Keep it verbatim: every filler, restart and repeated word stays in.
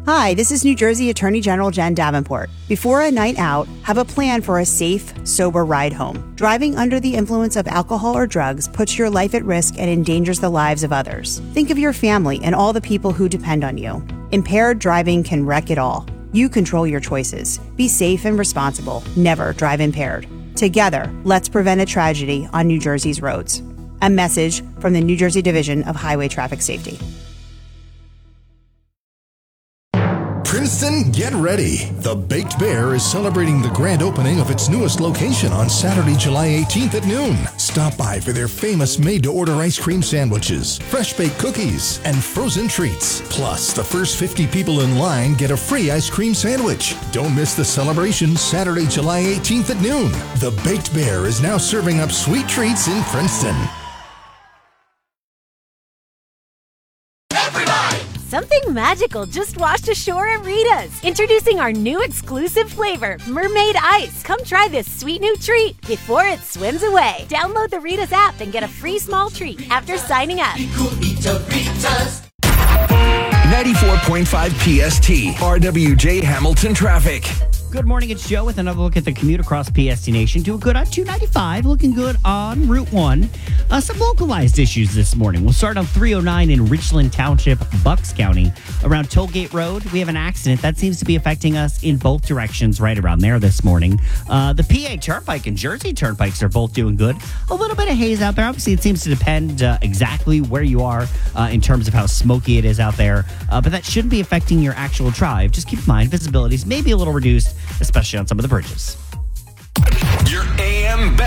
Hi, this is New Jersey Attorney General Jen Davenport. Before a night out, have a plan for a safe, sober ride home. Driving under the influence of alcohol or drugs puts your life at risk and endangers the lives of others. Think of your family and all the people who depend on you. Impaired driving can wreck it all. You control your choices. Be safe and responsible. Never drive impaired. Together, let's prevent a tragedy on New Jersey's roads. A message from the New Jersey Division of Highway Traffic Safety. Princeton, get ready. The Baked Bear is celebrating the grand opening of its newest location on Saturday, July eighteenth at noon. Stop by for their famous made-to-order ice cream sandwiches, fresh-baked cookies, and frozen treats. Plus, the first fifty people in line get a free ice cream sandwich. Don't miss the celebration Saturday, July eighteenth at noon. The Baked Bear is now serving up sweet treats in Princeton. Something magical just washed ashore at Rita's. Introducing our new exclusive flavor, Mermaid Ice. Come try this sweet new treat before it swims away. Download the Rita's app and get a free small treat after signing up. ninety-four point five P S T, R W J Hamilton Traffic. Good morning, it's Joe with another look at the commute across P S T Nation. Doing good on two ninety-five, looking good on Route one. Uh, some localized issues this morning. We'll start on three oh nine in Richland Township, Bucks County. Around Tollgate Road, we have an accident that seems to be affecting us in both directions right around there this morning. Uh, the P A Turnpike and Jersey Turnpikes are both doing good. A little bit of haze out there. Obviously, it seems to depend uh, exactly where you are uh, in terms of how smoky it is out there. Uh, but that shouldn't be affecting your actual drive. Just keep in mind, visibility is maybe a little reduced, especially on some of the bridges.